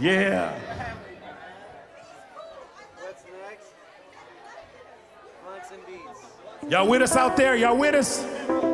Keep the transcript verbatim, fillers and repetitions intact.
Yeah. What's next? Punks and beats. Y'all with us out there? Y'all with us?